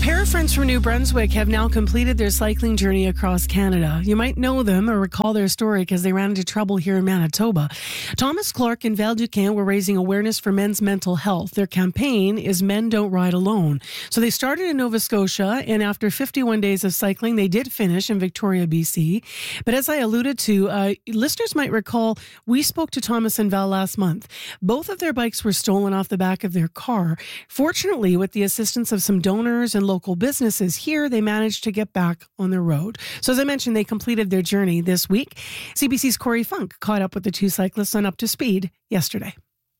pair of friends from New Brunswick have now completed their cycling journey across Canada. You might know them or recall their story because they ran into trouble here in Manitoba. Thomas Clark and Val Duquesne were raising awareness for men's mental health. Their campaign is Men Don't Ride Alone. So they started in Nova Scotia, and after 51 days of cycling, they did finish in Victoria, BC. But as I alluded to, listeners might recall, we spoke to Thomas and Val last month. Both of their bikes were stolen off the back of their car. Fortunately, with the assistance of some donors and local businesses here, they managed to get back on the road. So as I mentioned, they completed their journey this week. CBC's Corey Funk caught up with the two cyclists on Up to Speed yesterday.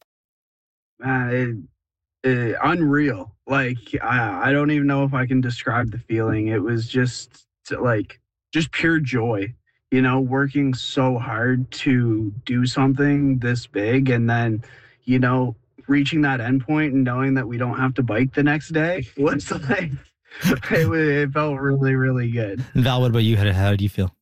Unreal. Like, I don't even know if I can describe the feeling. It was just pure joy, working so hard to do something this big, and then, reaching that endpoint and knowing that we don't have to bike the next day was like, it felt really, really good. Val, what about you? How did you feel?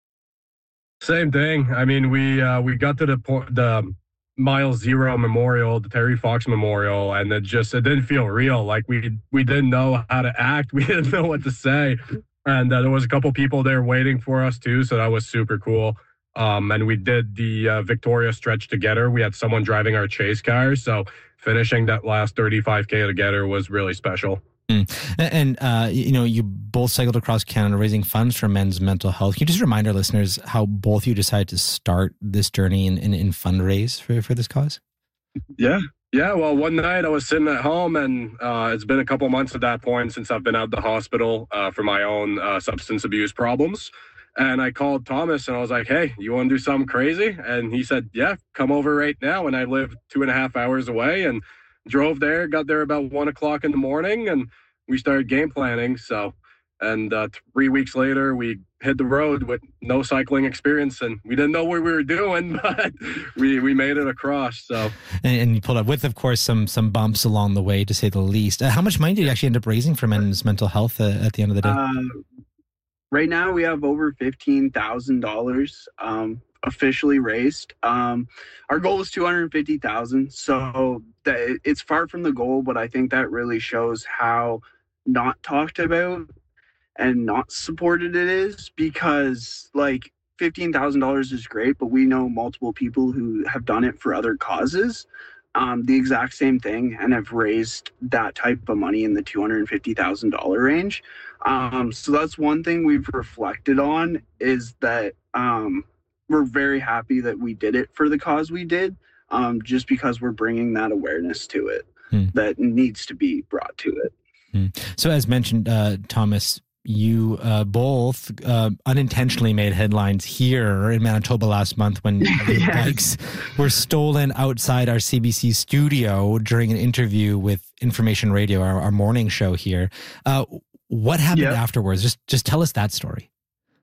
Same thing. I mean, we got to the Mile Zero Memorial, the Terry Fox Memorial, and it didn't feel real. Like we didn't know how to act. We didn't know what to say. And there was a couple people there waiting for us too. So that was super cool. And we did the Victoria stretch together. We had someone driving our chase car. So finishing that last 35K together was really special. And you both cycled across Canada raising funds for men's mental health. Can you just remind our listeners how both of you decided to start this journey and fundraise for this cause? Yeah. Well, one night I was sitting at home, and it's been a couple months at that point since I've been out of the hospital for my own substance abuse problems. And I called Thomas and I was like, hey, you want to do something crazy? And he said, yeah, come over right now. And I live 2.5 hours away and drove there, got there about 1 o'clock in the morning, and we started game planning. So, and 3 weeks later, we hit the road with no cycling experience, and we didn't know what we were doing, but we made it across. So, and you pulled up with, of course, some bumps along the way, to say the least. How much money did you actually end up raising for men's mental health at the end of the day? Right now, we have over $15,000 officially raised. Our goal is $250,000, so it's far from the goal, but I think that really shows how not talked about and not supported it is, because like $15,000 is great, but we know multiple people who have done it for other causes, the exact same thing, and have raised that type of money in the $250,000 range. So that's one thing we've reflected on, is that we're very happy that we did it for the cause we did, just because we're bringing that awareness to it that needs to be brought to it. So as mentioned, Thomas, you both unintentionally made headlines here in Manitoba last month when your bikes were stolen outside our CBC studio during an interview with Information Radio, our morning show here. What happened afterwards? Just tell us that story.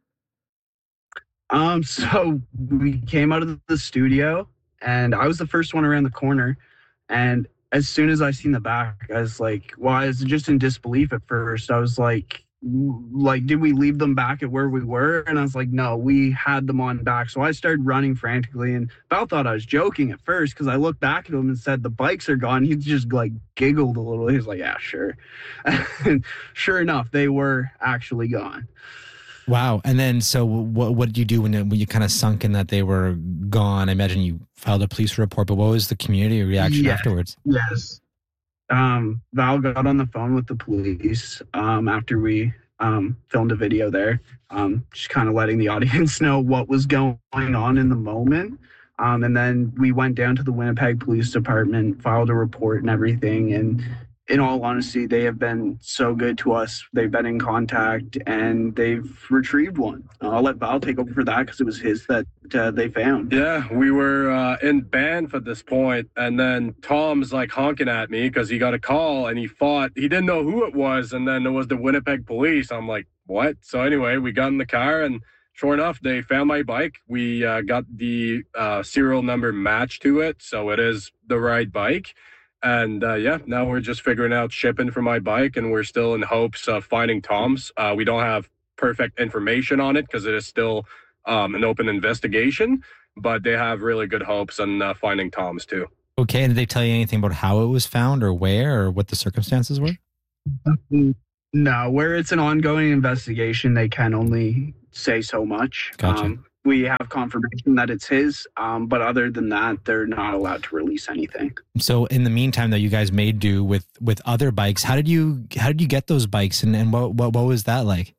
So we came out of the studio, and I was the first one around the corner, and as soon as I seen the back, I was like, well, I was just in disbelief at first. I was like, did we leave them back at where we were? And I was like, no, we had them on back. So I started running frantically, and Val thought I was joking at first, because I looked back at him and said, the bikes are gone. He just giggled a little. He was like, yeah, sure. And sure enough, they were actually gone. Wow. And then, so what did you do when you kind of sunk in that they were gone? I imagine you filed a police report, but what was the community reaction afterwards? Yes. Val got on the phone with the police after we filmed a video there, just kind of letting the audience know what was going on in the moment. And then we went down to the Winnipeg Police Department, filed a report and everything. And in all honesty, they have been so good to us. They've been in contact, and they've retrieved one. I'll let Val take over for that, because it was his that they found. Yeah, we were in Banff at this point, and then Tom's like honking at me because he got a call, and he didn't know who it was, and then it was the Winnipeg police. I'm like, what? So anyway, we got in the car, and sure enough, they found my bike. We got the serial number matched to it, so it is the right bike. And now we're just figuring out shipping for my bike, and we're still in hopes of finding Tom's. We don't have perfect information on it because it is still an open investigation, but they have really good hopes on finding Tom's too. Okay, and did they tell you anything about how it was found or where or what the circumstances were? No, where it's an ongoing investigation, they can only say so much. Gotcha. We have confirmation that it's his, but other than that, they're not allowed to release anything. So in the meantime, though, you guys made do with other bikes. How did you get those bikes, and what was that like?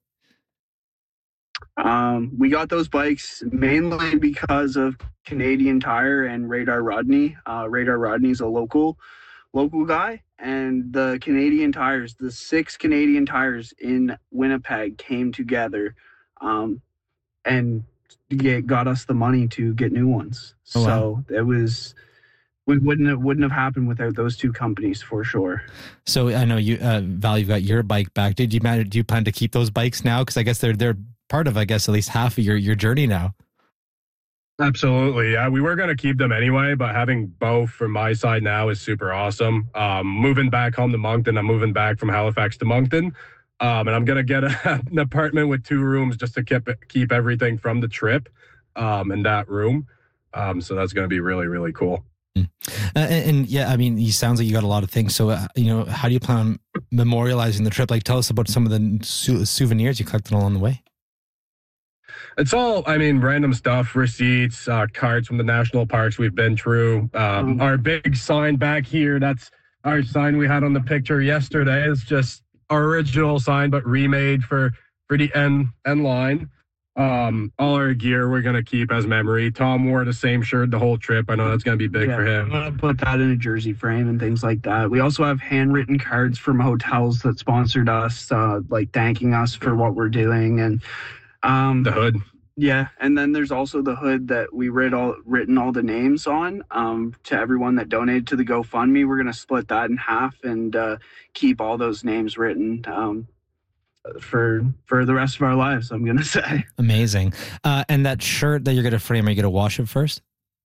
We got those bikes mainly because of Canadian Tire and Radar Rodney. Radar Rodney's a local guy, and the Canadian Tires, the 6 Canadian Tires in Winnipeg came together, and got us the money to get new ones. Oh, wow. So it was, we wouldn't have happened without those 2 companies for sure. So I know you, Val, you've got your bike back. Do you plan to keep those bikes now? Because I guess they're part of, I guess, at least half of your journey now. Absolutely. Yeah, we were going to keep them anyway, but having both from my side now is super awesome. Moving back home to Moncton, I'm moving back from Halifax to Moncton. And I'm going to get an apartment with 2 rooms just to keep everything from the trip in that room. So that's going to be really, really cool. And yeah, I mean, it sounds like you got a lot of things. So, how do you plan on memorializing the trip? Like, tell us about some of the souvenirs you collected along the way. It's all, random stuff, receipts, cards from the national parks we've been through. Our big sign back here, that's our sign we had on the picture yesterday. It's just our original sign, but remade for the end line. All our gear we're going to keep as memory. Tom wore the same shirt the whole trip. I know that's going to be big for him. I'm going to put that in a jersey frame and things like that. We also have handwritten cards from hotels that sponsored us, like thanking us for what we're doing. And the hood. Yeah, and then there's also the hood that we written all the names on to everyone that donated to the GoFundMe. We're going to split that in half and keep all those names written for the rest of our lives, I'm going to say. Amazing. And that shirt that you're going to frame, are you going to wash it first?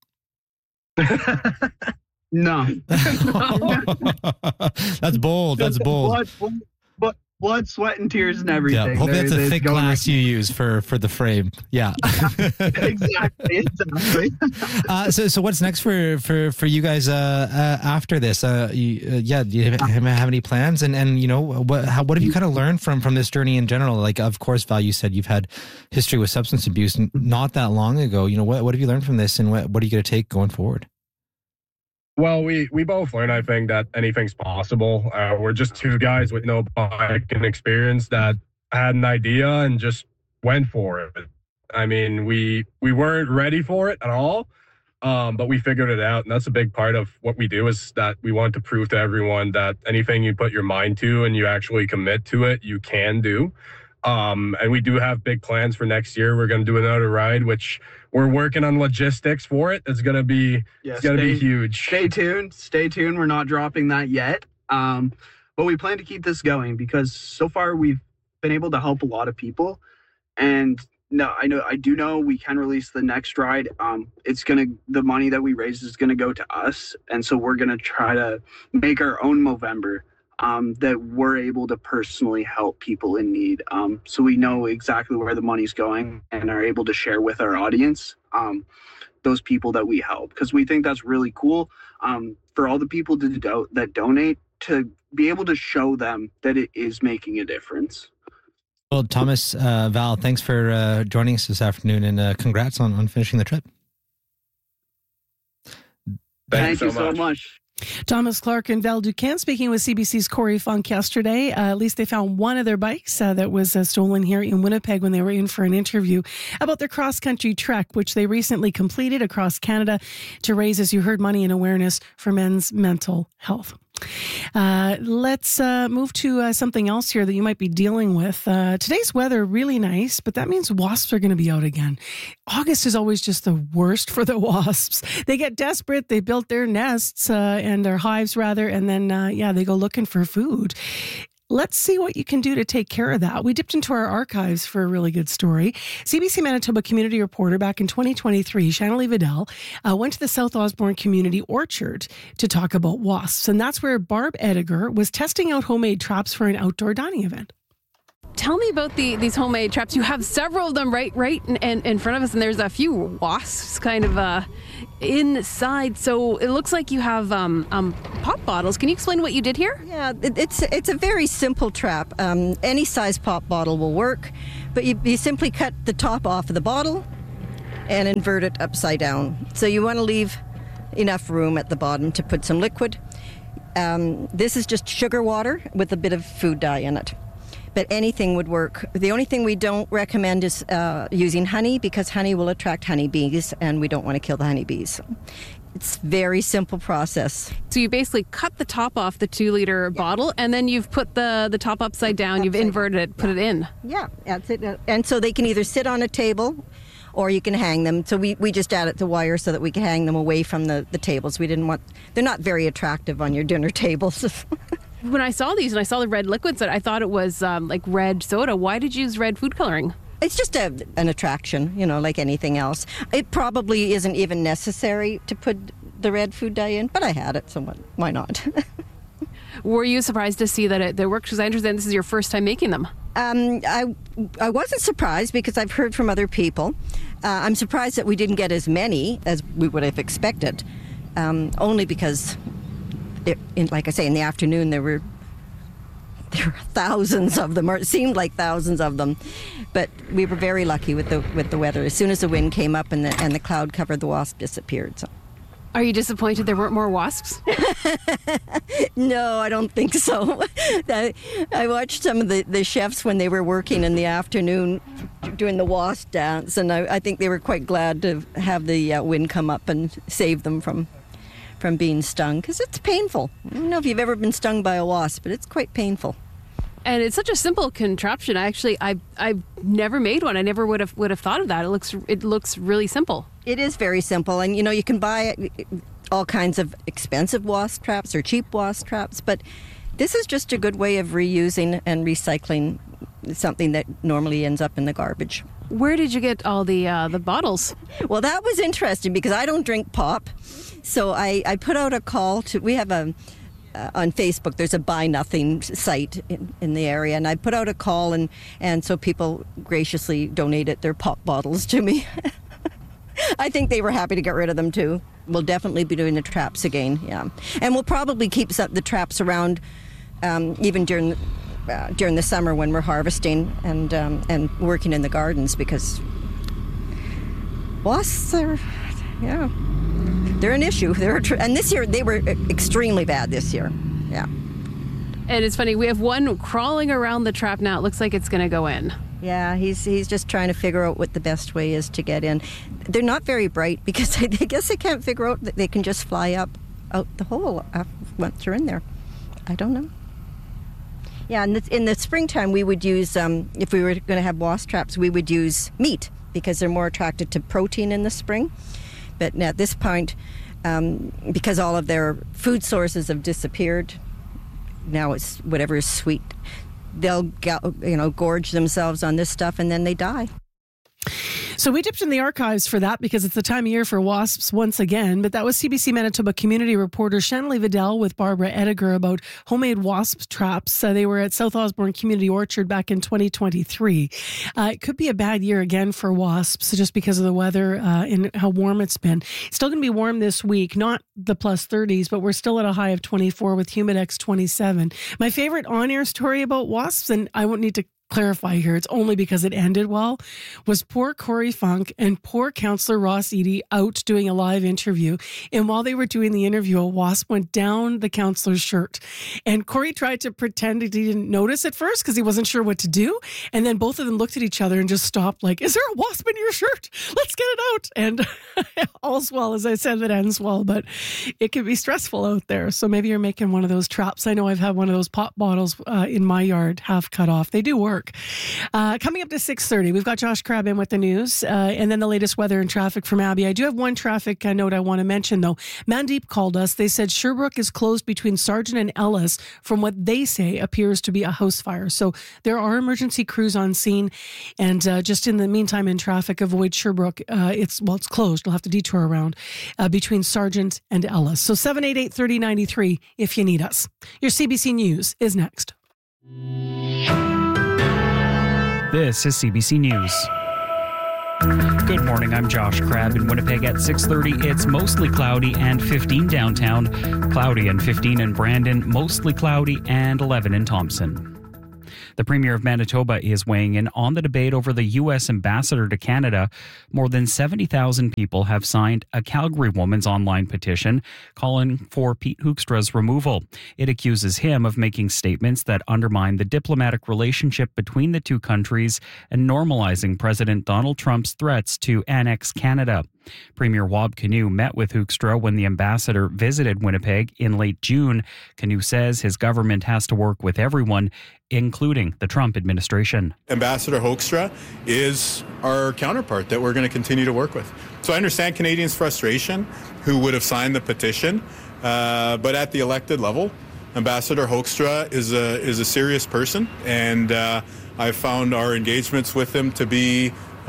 No. That's bold. That's bold. Blood, sweat, and tears and everything. Yeah, hope that's a thick glass you use for the frame. Yeah. Exactly. So what's next for you guys after this? Do you have any plans? And what have you kind of learned from this journey in general? Like, of course, Val, you said you've had history with substance abuse not that long ago. What have you learned from this, and what are you going to take going forward? Well, we both learned, I think, that anything's possible. We're just 2 guys with no bike and experience that had an idea and just went for it. I mean, we weren't ready for it at all, but we figured it out. And that's a big part of what we do, is that we want to prove to everyone that anything you put your mind to and you actually commit to it, you can do. And we do have big plans for next year. We're going to do another ride, which we're working on logistics for it. It's going to be be huge. Stay tuned. We're not dropping that yet. But we plan to keep this going because so far we've been able to help a lot of people. And no, I do know we can release the next ride. The money that we raise is going to go to us. And so we're going to try to make our own Movember. That we're able to personally help people in need. So we know exactly where the money's going and are able to share with our audience those people that we help, because we think that's really cool for all the people that donate, to be able to show them that it is making a difference. Well, Thomas, Val, thanks for joining us this afternoon, and congrats on finishing the trip. Thank you so much. Thomas Clark and Val Duquesne speaking with CBC's Corey Funk yesterday. At least they found one of their bikes that was stolen here in Winnipeg when they were in for an interview about their cross-country trek, which they recently completed across Canada to raise, as you heard, money and awareness for men's mental health. Let's move to something else here that you might be dealing with. Today's weather really nice, but that means wasps are going to be out again. August is always just the worst for the wasps. They get desperate. They built their nests and their hives rather, and then they go looking for food. Let's see what you can do to take care of that. We dipped into our archives for a really good story. CBC Manitoba community reporter back in 2023, Shanley Vidal, went to the South Osborne Community Orchard to talk about wasps. And that's where Barb Ediger was testing out homemade traps for an outdoor dining event. tell me about these homemade traps. You have several of them right in front of us, and there's a few wasps kind of inside. So it looks like you have pop bottles. Can you explain what you did here? Yeah, it's a very simple trap. Any size pop bottle will work, but you simply cut the top off of the bottle and invert it upside down. So you want to leave enough room at the bottom to put some liquid. This is just sugar water with a bit of food dye in it. But anything would work. The only thing we don't recommend is using honey, because honey will attract honeybees, and we don't want to kill the honeybees. It's a very simple process. So you basically cut the top off the 2-liter bottle, and then you've put the top upside down, you've inverted it, put it in. Yeah, that's it. And so they can either sit on a table or you can hang them. So we just added the wire so that we can hang them away from the tables. We didn't want, they're not very attractive on your dinner tables. When I saw these and I saw the red liquids, I thought it was like red soda. Why did you use red food coloring? It's just an attraction, like anything else. It probably isn't even necessary to put the red food dye in, but I had it, so why not? Were you surprised to see that it worked? Because I understand this is your first time making them. I wasn't surprised because I've heard from other people. I'm surprised that we didn't get as many as we would have expected, only because, like I say, in the afternoon there were thousands of them, or it seemed like thousands of them. But we were very lucky with the weather. As soon as the wind came up and the cloud cover, the wasp disappeared. So. Are you disappointed there weren't more wasps? No, I don't think so. I watched some of the chefs when they were working in the afternoon doing the wasp dance, and I think they were quite glad to have the wind come up and save them from being stung, because it's painful. I don't know if you've ever been stung by a wasp, but it's quite painful. And it's such a simple contraption. I've never made one. I never would have thought of that. It looks really simple. It is very simple, and you can buy all kinds of expensive wasp traps or cheap wasp traps, but this is just a good way of reusing and recycling something that normally ends up in the garbage. Where did you get all the bottles? Well, that was interesting because I don't drink pop, so I put out a call to. We have on Facebook, there's a Buy Nothing site in the area, and I put out a call, and so people graciously donated their pop bottles to me. I think they were happy to get rid of them too. We'll definitely be doing the traps again, yeah. And we'll probably keep the traps around even during the summer when we're harvesting and working in the gardens, because wasps are, they're an issue. And this year, they were extremely bad this year. Yeah. And it's funny, we have one crawling around the trap now. It looks like it's going to go in. Yeah, he's just trying to figure out what the best way is to get in. They're not very bright because I guess they can't figure out that they can just fly out the hole once they're in there. I don't know. Yeah, and in the springtime, we would use, if we were going to have wasp traps, we would use meat because they're more attracted to protein in the spring. But at this point, because all of their food sources have disappeared, now it's whatever is sweet. They'll gorge themselves on this stuff and then they die. So we dipped in the archives for that because it's the time of year for wasps once again. But that was CBC Manitoba community reporter Shanley Vidal with Barbara Ediger about homemade wasp traps. They were at South Osborne Community Orchard back in 2023. It could be a bad year again for wasps just because of the weather and how warm it's been. It's still going to be warm this week, not the plus 30s, but we're still at a high of 24 with Humidex 27. My favorite on-air story about wasps, and I won't need to clarify here, it's only because it ended well, was poor Corey Funk and poor Councillor Ross Eady out doing a live interview. And while they were doing the interview, a wasp went down the councillor's shirt. And Corey tried to pretend that he didn't notice at first because he wasn't sure what to do. And then both of them looked at each other and just stopped like, is there a wasp in your shirt? Let's get it out. And all's well, as I said, that ends well, but it can be stressful out there. So maybe you're making one of those traps. I know I've had one of those pop bottles in my yard, half cut off. They do work. Coming up to 6:30, we've got Josh Crabb in with the news and then the latest weather and traffic from Abby. I do have one traffic note I want to mention, though. Mandeep called us. They said Sherbrooke is closed between Sargent and Ellis from what they say appears to be a house fire. So there are emergency crews on scene. And just in the meantime, in traffic, avoid Sherbrooke. It's closed. You'll have to detour around between Sargent and Ellis. So 788-3093 if you need us. Your CBC News is next. This is CBC News. Good morning, I'm Josh Crabb in Winnipeg at 6:30. It's mostly cloudy and 15 downtown, cloudy and 15 in Brandon, mostly cloudy and 11 in Thompson. The Premier of Manitoba is weighing in on the debate over the U.S. ambassador to Canada. More than 70,000 people have signed a Calgary woman's online petition calling for Pete Hoekstra's removal. It accuses him of making statements that undermine the diplomatic relationship between the two countries and normalizing President Donald Trump's threats to annex Canada. Premier Wab Kinew met with Hoekstra when the ambassador visited Winnipeg in late June. Kinew says his government has to work with everyone, including the Trump administration. Ambassador Hoekstra is our counterpart that we're going to continue to work with. So I understand Canadians' frustration who would have signed the petition, but at the elected level, Ambassador Hoekstra is a serious person, and I've found our engagements with him to be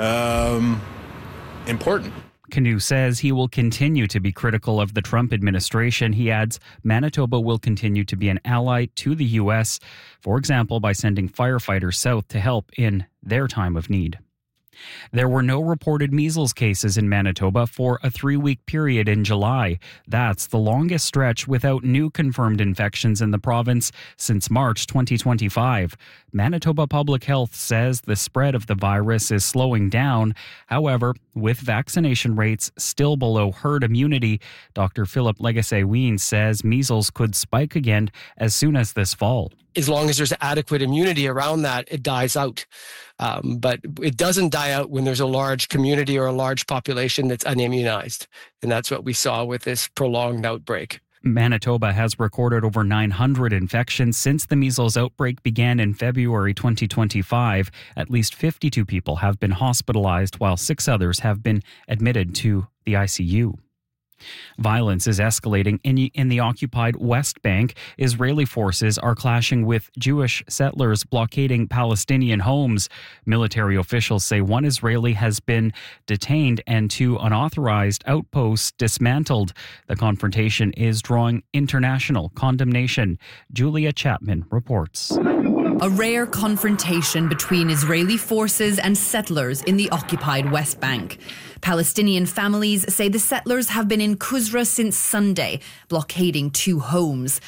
important. Kinew says he will continue to be critical of the Trump administration. He adds Manitoba will continue to be an ally to the U.S., for example, by sending firefighters south to help in their time of need. There were no reported measles cases in Manitoba for a 3-week period in July. That's the longest stretch without new confirmed infections in the province since March 2025. Manitoba Public Health says the spread of the virus is slowing down. However, with vaccination rates still below herd immunity, Dr. Philip Legace-Wien says measles could spike again as soon as this fall. As long as there's adequate immunity around that, it dies out. But it doesn't die out when there's a large community or a large population that's unimmunized. And that's what we saw with this prolonged outbreak. Manitoba has recorded over 900 infections since the measles outbreak began in February 2025. At least 52 people have been hospitalized, while 6 others have been admitted to the ICU. Violence is escalating in the occupied West Bank. Israeli forces are clashing with Jewish settlers blockading Palestinian homes. Military officials say one Israeli has been detained and 2 unauthorized outposts dismantled. The confrontation is drawing international condemnation. Julia Chapman reports. A rare confrontation between Israeli forces and settlers in the occupied West Bank. Palestinian families say the settlers have been in Kusra since Sunday, blockading 2 homes.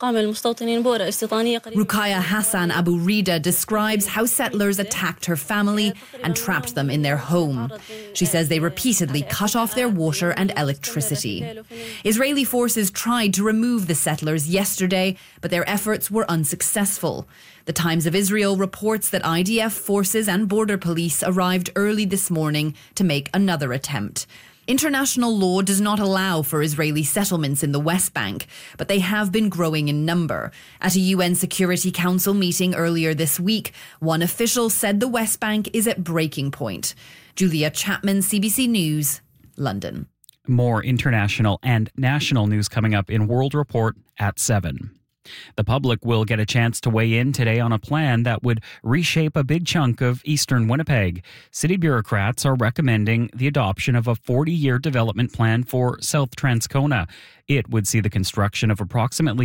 Ruqayya Hassan Abu Rida describes how settlers attacked her family and trapped them in their home. She says they repeatedly cut off their water and electricity. Israeli forces tried to remove the settlers yesterday, but their efforts were unsuccessful. The Times of Israel reports that IDF forces and border police arrived early this morning to make another attempt. International law does not allow for Israeli settlements in the West Bank, but they have been growing in number. At a UN Security Council meeting earlier this week, one official said the West Bank is at breaking point. Julia Chapman, CBC News, London. More international and national news coming up in World Report at 7. The public will get a chance to weigh in today on a plan that would reshape a big chunk of eastern Winnipeg. City bureaucrats are recommending the adoption of a 40-year development plan for South Transcona. It would see the construction of approximately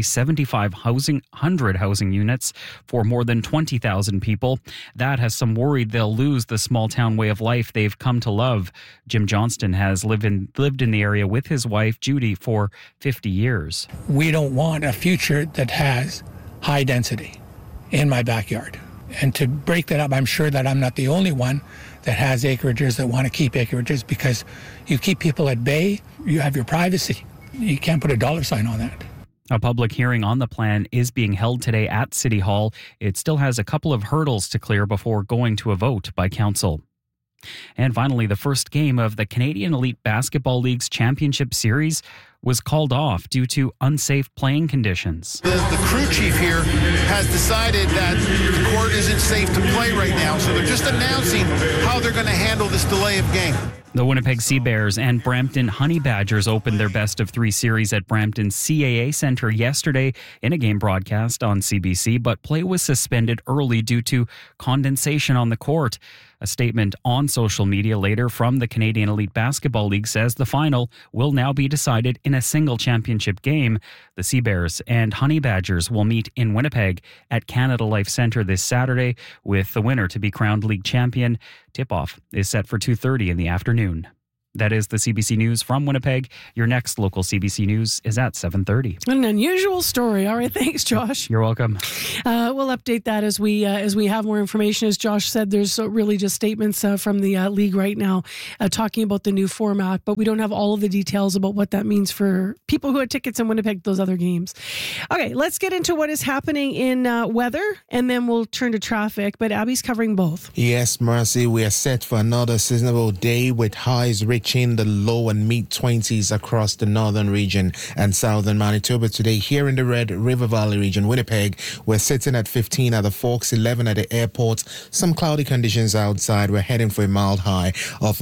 7,500 housing units for more than 20,000 people. That has some worried they'll lose the small-town way of life they've come to love. Jim Johnston has lived in the area with his wife, Judy, for 50 years. We don't want a future that has high density in my backyard. And to break that up, I'm sure that I'm not the only one that has acreages that want to keep acreages, because you keep people at bay, you have your privacy. You can't put a dollar sign on that. A public hearing on the plan is being held today at City Hall. It still has a couple of hurdles to clear before going to a vote by council. And finally, the first game of the Canadian Elite Basketball League's Championship Series was called off due to unsafe playing conditions. The crew chief here has decided that the court isn't safe to play right now, so they're just announcing how they're going to handle this delay of game. The Winnipeg Sea Bears and Brampton Honey Badgers opened their best-of-3 series at Brampton CAA Centre yesterday in a game broadcast on CBC, but play was suspended early due to condensation on the court. A statement on social media later from the Canadian Elite Basketball League says the final will now be decided in a single championship game. The Sea Bears and Honey Badgers will meet in Winnipeg at Canada Life Centre this Saturday, with the winner to be crowned league champion. Tip-off is set for 2:30 in the afternoon. That is the CBC News from Winnipeg. Your next local CBC News is at 7:30. An unusual story. All right, thanks, Josh. You're welcome. We'll update that as we have more information. As Josh said, there's really just statements from the league right now talking about the new format, but we don't have all of the details about what that means for people who had tickets in Winnipeg, those other games. Okay, let's get into what is happening in weather, and then we'll turn to traffic, but Abby's covering both. Yes, Marcy, we are set for another seasonable day with highs reaching the low and mid-20s across the northern region and southern Manitoba today. Here in the Red River Valley region, Winnipeg, we're sitting at 15 at the Forks, 11 at the airport. Some cloudy conditions outside. We're heading for a mild high of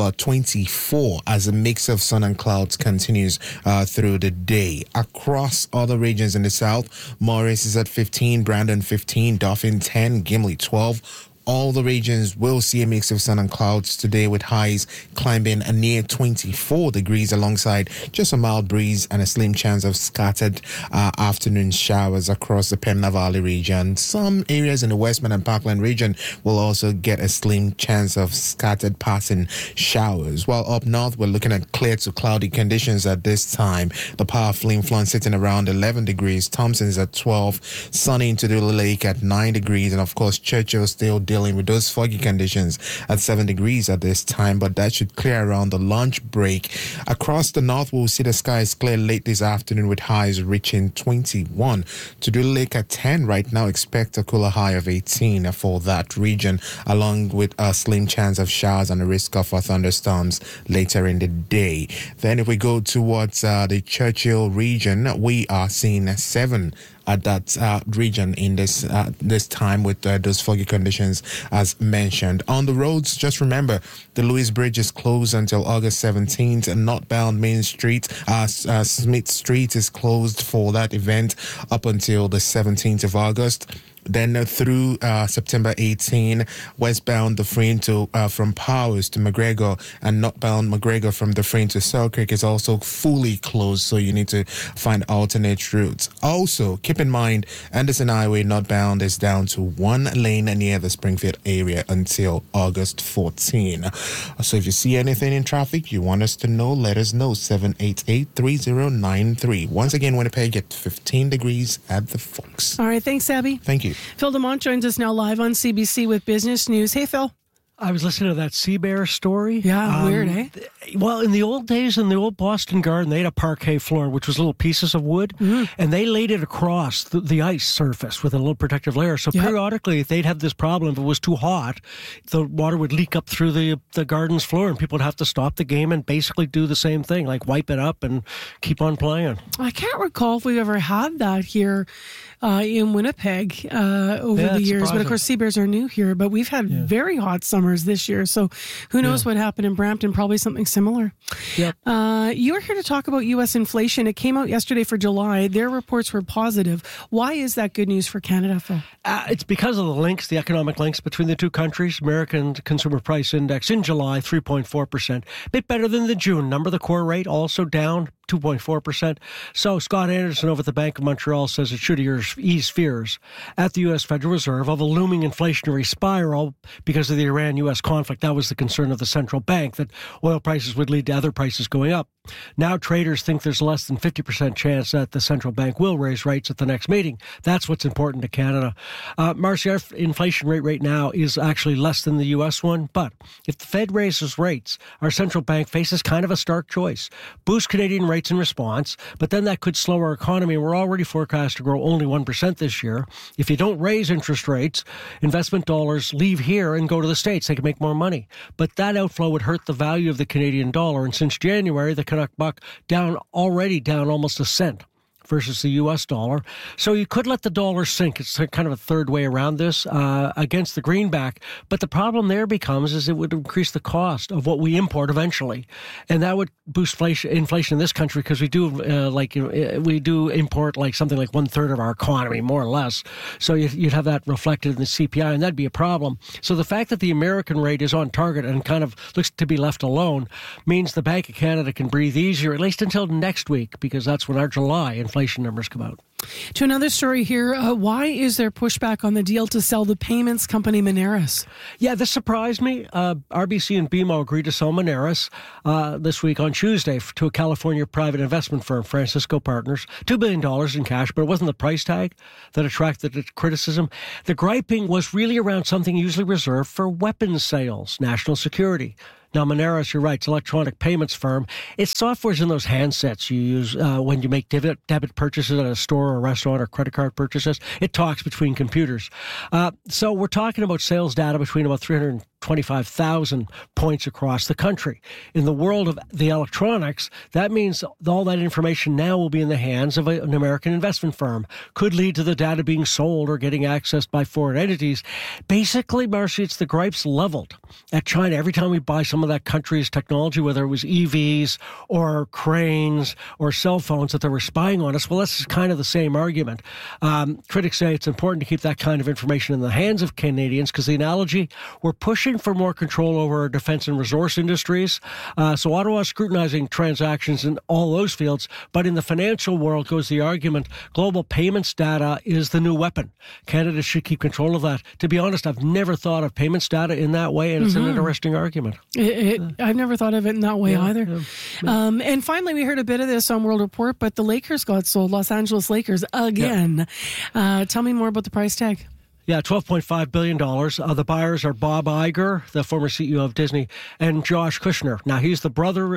24 as a mix of sun and clouds continues through the day. Across other regions in the south, Morris is at 15, Brandon 15, Dauphin 10, Gimli 12. All the regions will see a mix of sun and clouds today, with highs climbing a near 24 degrees alongside just a mild breeze and a slim chance of scattered afternoon showers across the Pembina Valley region. Some areas in the Westman and Parkland region will also get a slim chance of scattered passing showers. While up north, we're looking at clear to cloudy conditions at this time. The Power Flin Flon sitting around 11 degrees, Thompson's at 12, sunny into the lake at 9 degrees, and of course Churchill still dealing with those foggy conditions at 7 degrees at this time, but that should clear around the lunch break. Across the north, we'll see the skies clear late this afternoon with highs reaching 21. To the lake at 10 right now, expect a cooler high of 18 for that region, along with a slim chance of showers and a risk of thunderstorms later in the day. Then if we go towards the Churchill region, we are seeing 7 at that region in this time with those foggy conditions as mentioned. On the roads, just remember the Lewis Bridge is closed until August 17th, and northbound Main Street, Smith Street is closed for that event up until the 17th of August. Then through September 18, westbound Dufferin to from Powers to McGregor, and northbound McGregor from Dufferin to Selkirk is also fully closed, so you need to find alternate routes. Also, keep in mind, Anderson Highway northbound is down to 1 lane near the Springfield area until August 14. So if you see anything in traffic you want us to know, let us know. 788-3093. Once again, Winnipeg at 15 degrees at the Forks. All right, thanks, Abby. Thank you. Phil DeMont joins us now live on CBC with business news. Hey, Phil. I was listening to that Sea Bear story. Yeah, weird, eh? Well, in the old days, in the old Boston Garden, they had a parquet floor, which was little pieces of wood, and they laid it across the ice surface with a little protective layer. So periodically, if they'd have this problem, if it was too hot, the water would leak up through the garden's floor, and people would have to stop the game and basically do the same thing, like wipe it up and keep on playing. I can't recall if we've ever had that here in Winnipeg over the years. Surprising. But of course, Sea Bears are new here, but we've had very hot summers this year. So who knows what happened in Brampton? Probably something similar. Yep. You're here to talk about U.S. inflation. It came out yesterday for July. Their reports were positive. Why is that good news for Canada, Phil? It's because of the links, the economic links between the two countries. American Consumer Price Index in July, 3.4%. A bit better than the June number. The core rate also down 2.4%. So Scott Anderson over at the Bank of Montreal says it should ease fears at the U.S. Federal Reserve of a looming inflationary spiral because of the Iran-U.S. conflict. That was the concern of the central bank, that oil prices would lead to other prices going up. Now traders think there's less than 50% chance that the central bank will raise rates at the next meeting. That's what's important to Canada. Marcy, our inflation rate right now is actually less than the U.S. one, but if the Fed raises rates, our central bank faces kind of a stark choice. Boost Canadian rates in response, but then that could slow our economy. We're already forecast to grow only 1% this year. If you don't raise interest rates, investment dollars leave here and go to the States. They can make more money. But that outflow would hurt the value of the Canadian dollar. And since January, the Canuck buck already down almost a cent. versus the U.S. dollar. So you could let the dollar sink. It's kind of a third way around this against the greenback. But the problem there becomes is it would increase the cost of what we import eventually. And that would boost inflation in this country because we do import like something like 1/3 of our economy, more or less. So you'd have that reflected in the CPI, and that'd be a problem. So the fact that the American rate is on target and kind of looks to be left alone means the Bank of Canada can breathe easier, at least until next week, because that's when our July inflation numbers come out. To another story here, why is there pushback on the deal to sell the payments company Moneris? Yeah, this surprised me. RBC and BMO agreed to sell Moneris this week on Tuesday to a California private investment firm, Francisco Partners, $2 billion in cash, but it wasn't the price tag that attracted criticism. The griping was really around something usually reserved for weapons sales, national security. Now, Moneris, you're right, it's an electronic payments firm. Its software's in those handsets you use when you make debit purchases at a store or a restaurant or credit card purchases. It talks between computers. So we're talking about sales data between about 325,000 points across the country. In the world of the electronics, that means all that information now will be in the hands of an American investment firm. Could lead to the data being sold or getting accessed by foreign entities. Basically, Marcy, it's the gripes leveled at China. Every time we buy some of that country's technology, whether it was EVs or cranes or cell phones, that they were spying on us. Well, that's kind of the same argument. Critics say it's important to keep that kind of information in the hands of Canadians because the analogy, we're pushing for more control over our defense and resource industries. So Ottawa is scrutinizing transactions in all those fields. But in the financial world goes the argument, global payments data is the new weapon. Canada should keep control of that. To be honest, I've never thought of payments data in that way, and it's an interesting argument. I've never thought of it in that way either. Yeah. And finally, we heard a bit of this on World Report, but the Lakers got sold, Los Angeles Lakers, again. Yeah. Tell me more about the price tag. Yeah, $12.5 billion. The buyers are Bob Iger, the former CEO of Disney, and Josh Kushner. Now, he's the brother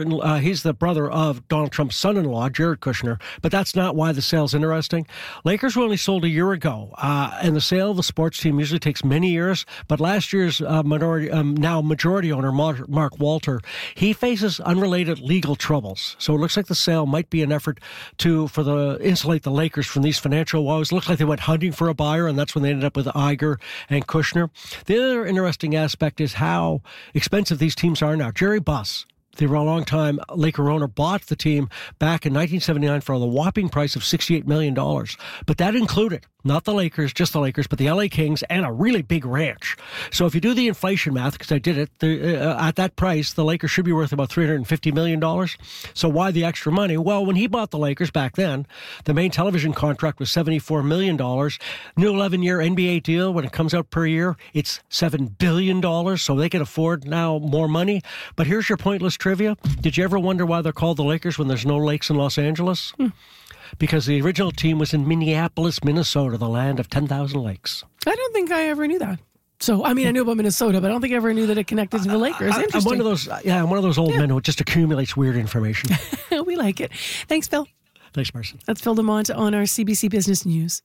of Donald Trump's son-in-law, Jared Kushner, but that's not why the sale's interesting. Lakers were only sold a year ago, and the sale of the sports team usually takes many years, but last year's majority owner, Mark Walter, he faces unrelated legal troubles. So it looks like the sale might be an effort to insulate the Lakers from these financial woes. It looks like they went hunting for a buyer, and that's when they ended up with Iger and Kushner. The other interesting aspect is how expensive these teams are now. Jerry Buss, the long-time Laker owner, bought the team back in 1979 for the whopping price of $68 million. But that included not the Lakers, just the Lakers, but the LA Kings and a really big ranch. So if you do the inflation math, because I did it, at that price, the Lakers should be worth about $350 million. So why the extra money? Well, when he bought the Lakers back then, the main television contract was $74 million. New 11-year NBA deal, when it comes out per year, it's $7 billion. So they can afford now more money. But here's your pointless trivia. Did you ever wonder why they're called the Lakers when there's no lakes in Los Angeles? Because the original team was in Minneapolis, Minnesota, the land of 10,000 lakes. I don't think I ever knew that. So, I mean, I knew about Minnesota, but I don't think I ever knew that it connected to the Lakers. Interesting. I'm one of those old men who just accumulates weird information. We like it. Thanks, Phil. Thanks, Marcy. That's Phil Demont on our CBC Business News.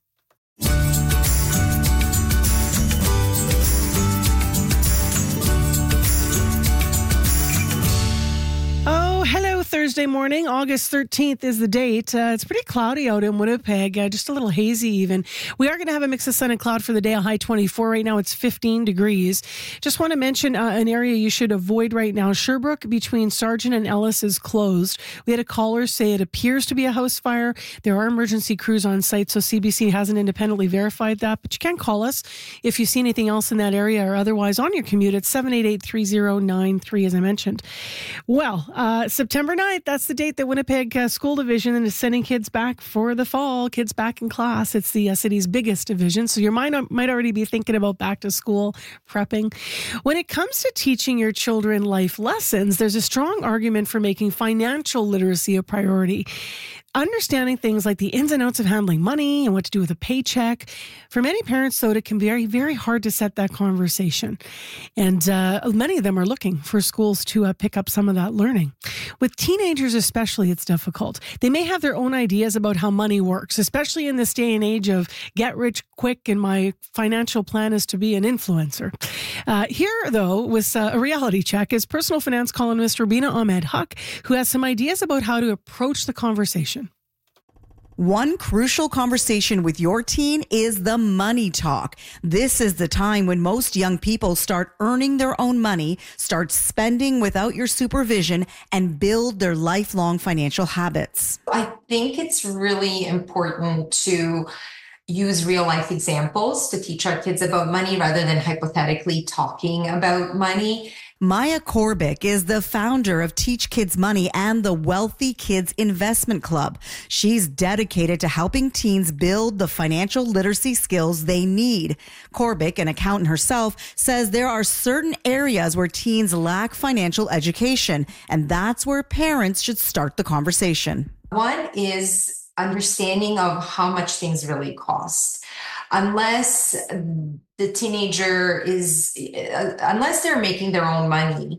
Thursday morning, August 13th is the date. It's pretty cloudy out in Winnipeg, just a little hazy even. We are going to have a mix of sun and cloud for the day, a high 24. Right now it's 15 degrees. Just want to mention an area you should avoid right now. Sherbrooke between Sargent and Ellis is closed. We had a caller say it appears to be a house fire. There are emergency crews on site, so CBC hasn't independently verified that, but you can call us if you see anything else in that area or otherwise on your commute at 788-3093, as I mentioned. Well, September 9th, that's the date that Winnipeg School Division is sending kids back for the fall, kids back in class. It's the city's biggest division, so your mind might already be thinking about back to school prepping. When it comes to teaching your children life lessons, there's a strong argument for making financial literacy a priority. Understanding things like the ins and outs of handling money and what to do with a paycheck. For many parents, though, it can be very, very hard to set that conversation. And many of them are looking for schools to pick up some of that learning. With teenagers especially, it's difficult. They may have their own ideas about how money works, especially in this day and age of get rich quick and my financial plan is to be an influencer. Here, though, with a reality check is personal finance columnist Rubina Ahmed Huq, who has some ideas about how to approach the conversation. One crucial conversation with your teen is the money talk. This is the time when most young people start earning their own money, start spending without your supervision, and build their lifelong financial habits. I think it's really important to use real life examples to teach our kids about money rather than hypothetically talking about money. Maya Korbick is the founder of Teach Kids Money and the Wealthy Kids Investment Club. She's dedicated to helping teens build the financial literacy skills they need. Korbick, an accountant herself, says there are certain areas where teens lack financial education, and that's where parents should start the conversation. One is understanding of how much things really cost. Unless the teenager unless they're making their own money,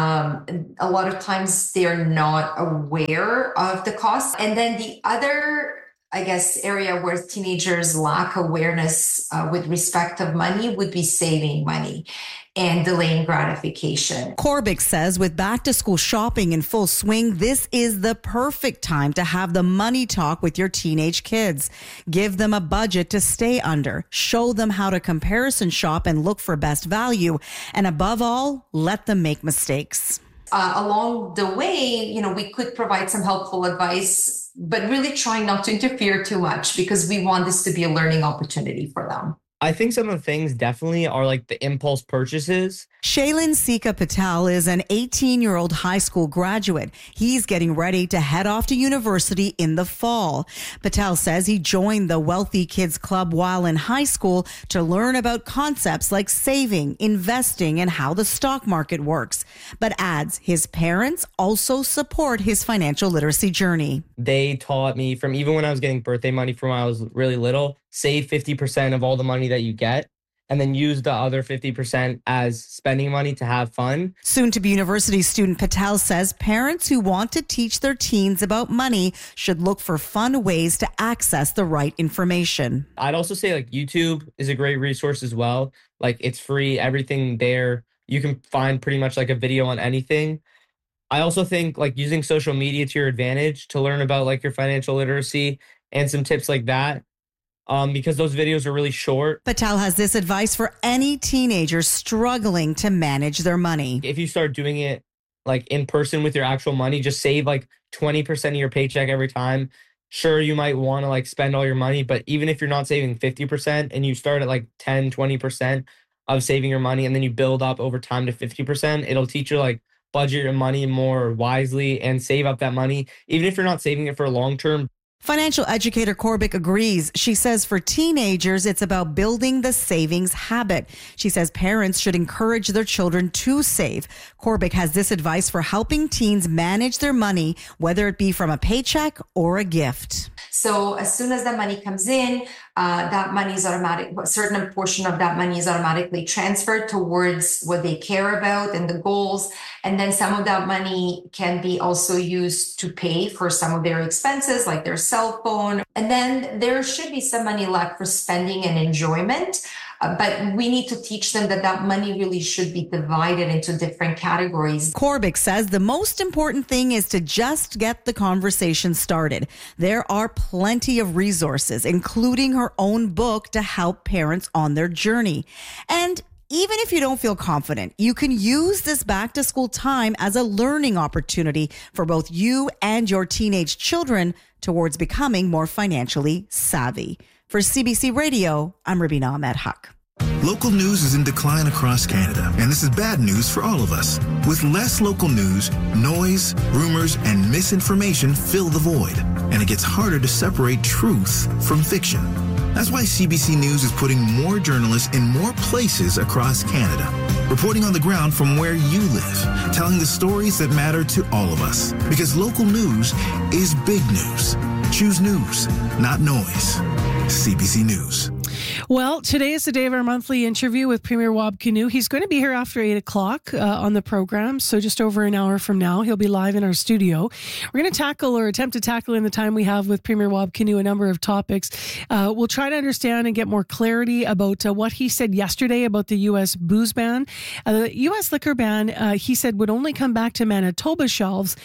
a lot of times they're not aware of the cost. And then the other, I guess, area where teenagers lack awareness with respect of money would be saving money and delaying gratification. Korbick says with back to school shopping in full swing, this is the perfect time to have the money talk with your teenage kids. Give them a budget to stay under, show them how to comparison shop and look for best value, and above all, let them make mistakes. Along the way, we could provide some helpful advice, but really trying not to interfere too much because we want this to be a learning opportunity for them. I think some of the things definitely are like the impulse purchases. Shailin Sika Patel is an 18-year-old high school graduate. He's getting ready to head off to university in the fall. Patel says he joined the Wealthy Kids Club while in high school to learn about concepts like saving, investing, and how the stock market works. But adds his parents also support his financial literacy journey. They taught me from even when I was getting birthday money from when I was really little, save 50% of all the money that you get, and then use the other 50% as spending money to have fun. Soon-to-be university student Patel says parents who want to teach their teens about money should look for fun ways to access the right information. I'd also say like YouTube is a great resource as well. Like it's free, everything there. You can find pretty much like a video on anything. I also think like using social media to your advantage to learn about like your financial literacy and some tips like that. Because those videos are really short. Patel has this advice for any teenager struggling to manage their money. If you start doing it like in person with your actual money, just save like 20% of your paycheck every time. Sure, you might want to like spend all your money, but even if you're not saving 50% and you start at like 10, 20% of saving your money and then you build up over time to 50%, it'll teach you like budget your money more wisely and save up that money, even if you're not saving it for long term. Financial educator Korbick agrees. She says for teenagers, it's about building the savings habit. She says parents should encourage their children to save. Korbick has this advice for helping teens manage their money, whether it be from a paycheck or a gift. So as soon as that money comes in, that money is automatic. A certain portion of that money is automatically transferred towards what they care about and the goals. And then some of that money can be also used to pay for some of their expenses, like their cell phone. And then there should be some money left for spending and enjoyment. But we need to teach them that money really should be divided into different categories. Korbick says the most important thing is to just get the conversation started. There are plenty of resources, including her own book, to help parents on their journey. And even if you don't feel confident, you can use this back to school time as a learning opportunity for both you and your teenage children towards becoming more financially savvy. For CBC Radio, I'm Rubina Ahmed Huq. Local news is in decline across Canada, and this is bad news for all of us. With less local news, noise, rumors, and misinformation fill the void, and it gets harder to separate truth from fiction. That's why CBC News is putting more journalists in more places across Canada, reporting on the ground from where you live, telling the stories that matter to all of us. Because local news is big news. Choose news, not noise. CBC News. Well, today is the day of our monthly interview with Premier Wab Kinew. He's going to be here after 8 o'clock on the program, so just over an hour from now. He'll be live in our studio. We're going to tackle or attempt to tackle in the time we have with Premier Wab Kinew a number of topics. We'll try to understand and get more clarity about what he said yesterday about the U.S. booze ban. The U.S. liquor ban, he said, would only come back to Manitoba shelves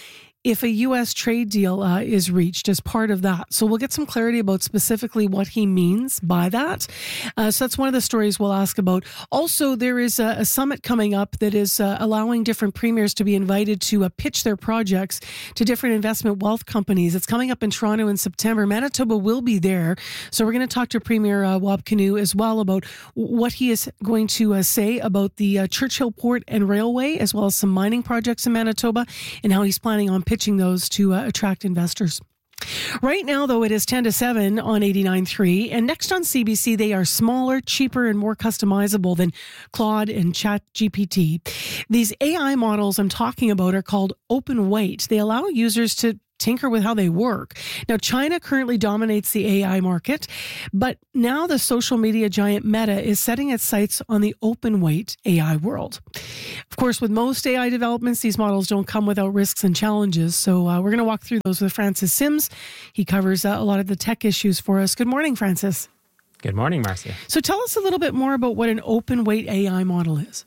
if a U.S. trade deal is reached as part of that. So we'll get some clarity about specifically what he means by that. So that's one of the stories we'll ask about. Also, there is a summit coming up that is allowing different premiers to be invited to pitch their projects to different investment wealth companies. It's coming up in Toronto in September. Manitoba will be there. So we're going to talk to Premier Wab Kinew as well about what he is going to say about the Churchill Port and Railway, as well as some mining projects in Manitoba, and how he's planning on pitching those to attract investors. Right now, though, it is 10 to 7 on 89.3. And next on CBC, they are smaller, cheaper, and more customizable than Claude and ChatGPT. These AI models I'm talking about are called open weight. They allow users to tinker with how they work. Now, China currently dominates the AI market, but now the social media giant Meta is setting its sights on the open weight AI world. Of course, with most AI developments, these models don't come without risks and challenges. So we're going to walk through those with Francis Sims. He covers a lot of the tech issues for us. Good morning, Francis. Good morning, Marcia. So tell us a little bit more about what an open weight AI model is.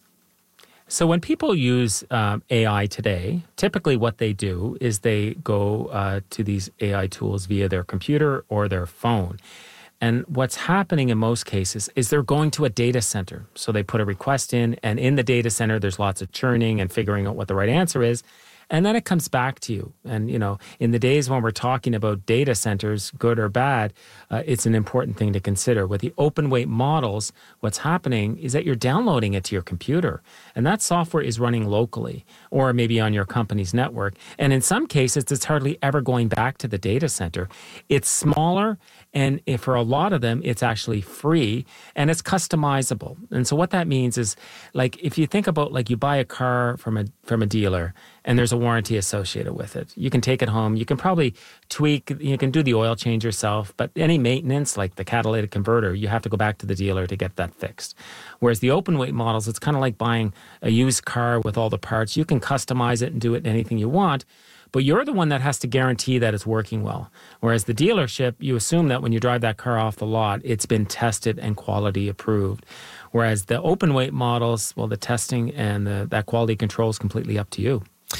So when people use AI today, typically what they do is they go to these AI tools via their computer or their phone. And what's happening in most cases is they're going to a data center. So they put a request in, and in the data center, there's lots of churning and figuring out what the right answer is. And then it comes back to you. And, you know, in the days when we're talking about data centers, good or bad, it's an important thing to consider. With the open weight models, what's happening is that you're downloading it to your computer. And that software is running locally or maybe on your company's network. And in some cases, it's hardly ever going back to the data center. It's smaller. And for a lot of them, it's actually free and it's customizable. And so what that means is, like, if you think about, like, you buy a car from a dealer and there's a warranty associated with it. You can take it home. You can probably tweak. You can do the oil change yourself. But any maintenance, like the catalytic converter, you have to go back to the dealer to get that fixed. Whereas the open weight models, it's kind of like buying a used car with all the parts. You can customize it and do it anything you want. But you're the one that has to guarantee that it's working well. Whereas the dealership, you assume that when you drive that car off the lot, it's been tested and quality approved. Whereas the open weight models, well, the testing and that quality control is completely up to you.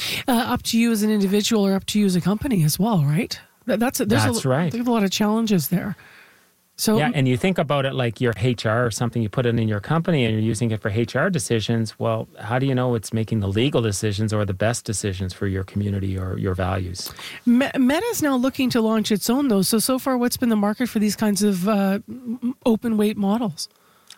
Up to you as an individual or up to you as a company as well, right? That's right. There's a lot of challenges there. So yeah, and you think about it like your HR or something, you put it in your company and you're using it for HR decisions. Well, how do you know it's making the legal decisions or the best decisions for your community or your values? Meta is now looking to launch its own, though. So far, what's been the market for these kinds of open weight models?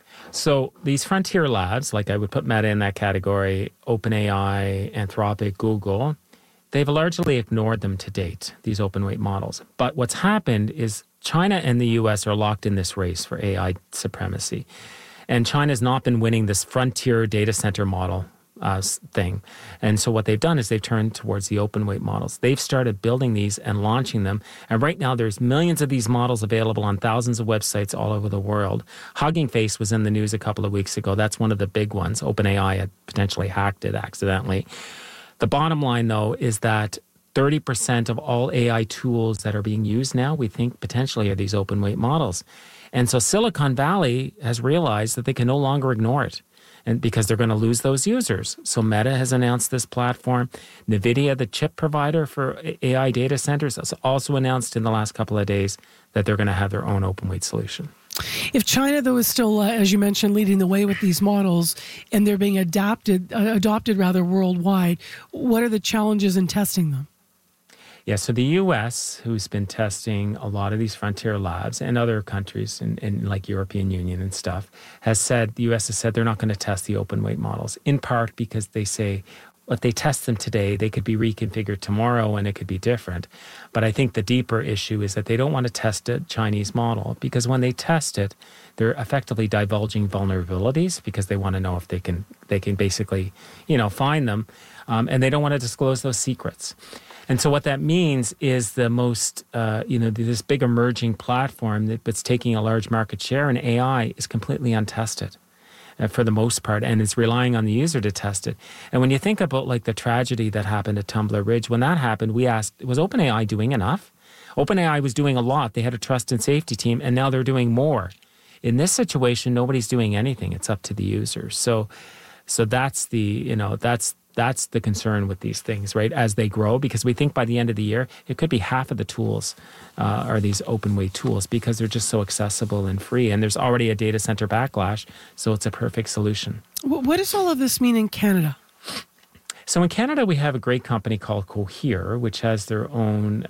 So these frontier labs, like I would put Meta in that category, OpenAI, Anthropic, Google, they've largely ignored them to date, these open weight models. But what's happened is China and the U.S. are locked in this race for AI supremacy. And China's not been winning this frontier data center model thing. And so what they've done is they've turned towards the open weight models. They've started building these and launching them. And right now there's millions of these models available on thousands of websites all over the world. Hugging Face was in the news a couple of weeks ago. That's one of the big ones. OpenAI had potentially hacked it accidentally. The bottom line, though, is that 30% of all AI tools that are being used now, we think potentially are these open weight models. And so Silicon Valley has realized that they can no longer ignore it, and because they're going to lose those users. So Meta has announced this platform. NVIDIA, the chip provider for AI data centers, has also announced in the last couple of days that they're going to have their own open weight solution. If China, though, is still, as you mentioned, leading the way with these models and they're being adopted worldwide, what are the challenges in testing them? Yeah, so the U.S., who's been testing a lot of these frontier labs, and other countries in like European Union and stuff, the U.S. has said they're not going to test the open weight models, in part because they say if they test them today, they could be reconfigured tomorrow and it could be different. But I think the deeper issue is that they don't want to test a Chinese model, because when they test it, they're effectively divulging vulnerabilities because they want to know if they can basically, find them, and they don't want to disclose those secrets. And so what that means is the most, this big emerging platform that's taking a large market share in AI is completely untested for the most part, and it's relying on the user to test it. And when you think about like the tragedy that happened at Tumbler Ridge, when that happened, we asked, was OpenAI doing enough? OpenAI was doing a lot. They had a trust and safety team, and now they're doing more. In this situation, nobody's doing anything. It's up to the users. So that's That's the concern with these things, right? As they grow, because we think by the end of the year, it could be half of the tools are these open weight tools because they're just so accessible and free. And there's already a data center backlash, so it's a perfect solution. What does all of this mean in Canada? So in Canada, we have a great company called Cohere, which has their own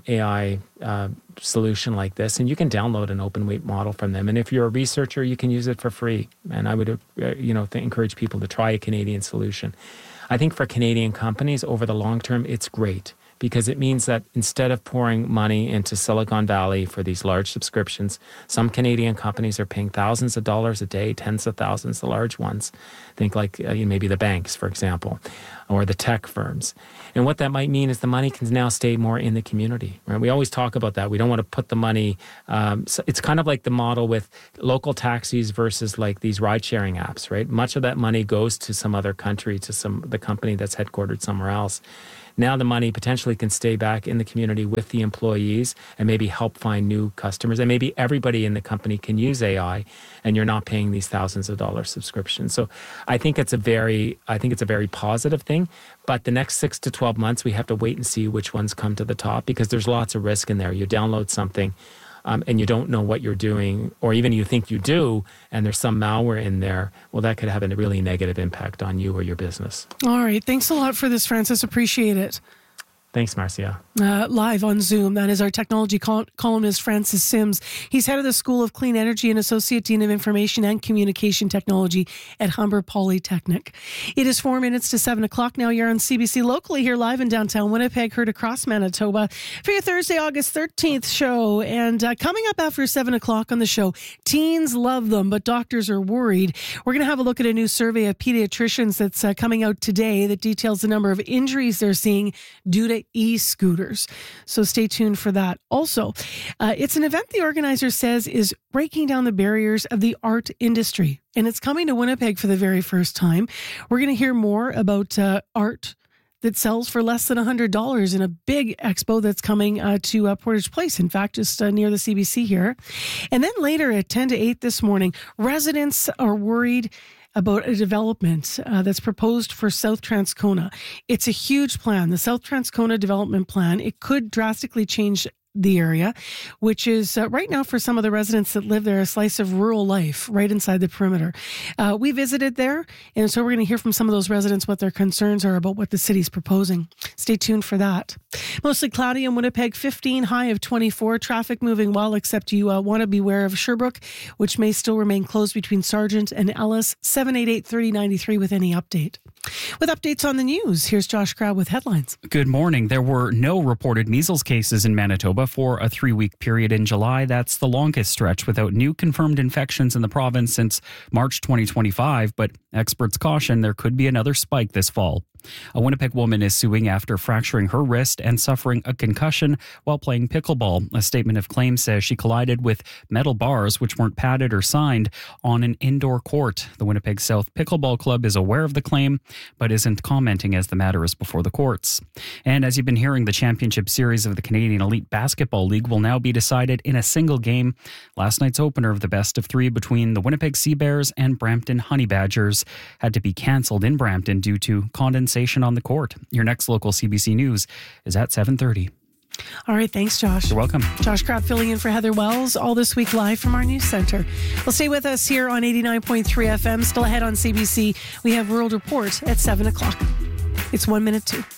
AI solution like this. And you can download an open weight model from them. And if you're a researcher, you can use it for free. And I would encourage people to try a Canadian solution. I think for Canadian companies, over the long term, it's great, because it means that instead of pouring money into Silicon Valley for these large subscriptions, some Canadian companies are paying thousands of dollars a day, tens of thousands, the large ones. Think like maybe the banks, for example, or the tech firms. And what that might mean is the money can now stay more in the community. Right? We always talk about that. We don't want to put the money. So it's kind of like the model with local taxis versus like these ride-sharing apps, right? Much of that money goes to some other country, to the company that's headquartered somewhere else. Now the money potentially can stay back in the community with the employees and maybe help find new customers. And maybe everybody in the company can use AI, and you're not paying these thousands of dollars subscriptions. So I think it's a very positive thing. But the next 6 to 12 months, we have to wait and see which ones come to the top, because there's lots of risk in there. You download something and you don't know what you're doing, or even you think you do, and there's some malware in there, well, that could have a really negative impact on you or your business. All right. Thanks a lot for this, Francis. Appreciate it. Thanks, Marcia. Live on Zoom, that is our technology columnist, Francis Sims. He's head of the School of Clean Energy and Associate Dean of Information and Communication Technology at Humber Polytechnic. It is 4 minutes to 7 o'clock now. You're on CBC Locally here live in downtown Winnipeg, heard across Manitoba for your Thursday, August 13th show. And coming up after 7 o'clock on the show, teens love them, but doctors are worried. We're going to have a look at a new survey of pediatricians that's coming out today that details the number of injuries they're seeing due to e-scooters. So stay tuned for that. Also, it's an event the organizer says is breaking down the barriers of the art industry, and it's coming to Winnipeg for the very first time. We're going to hear more about art that sells for less than $100 in a big expo that's coming to Portage Place, in fact, just near the CBC here. And then later at 10 to 8 this morning, residents are worried about a development that's proposed for South Transcona. It's a huge plan, the South Transcona development plan. It could drastically change the area, which is right now for some of the residents that live there, a slice of rural life right inside the perimeter. We visited there, and so we're going to hear from some of those residents what their concerns are about what the city's proposing. Stay tuned for that. Mostly cloudy in Winnipeg, 15, high of 24. Traffic moving well, except you want to beware of Sherbrooke, which may still remain closed between Sargent and Ellis. 788-3093 with any update. With updates on the news, here's Josh Crowd with headlines. Good morning. There were no reported measles cases in Manitoba for a 3-week period in July. That's the longest stretch without new confirmed infections in the province since March 2025, but experts caution there could be another spike this fall. A Winnipeg woman is suing after fracturing her wrist and suffering a concussion while playing pickleball. A statement of claim says she collided with metal bars, which weren't padded or signed, on an indoor court. The Winnipeg South Pickleball Club is aware of the claim, but isn't commenting as the matter is before the courts. And as you've been hearing, the championship series of the Canadian Elite Basketball League will now be decided in a single game. Last night's opener of the best of 3 between the Winnipeg Sea Bears and Brampton Honey Badgers had to be cancelled in Brampton due to condensation on the court. Your next local CBC News is at 7:30. All right, thanks, Josh. You're welcome. Josh Crab filling in for Heather Wells all this week live from our news center. Well, stay with us here on 89.3 FM. Still ahead on CBC, we have World Report at 7 o'clock. It's 1 minute to.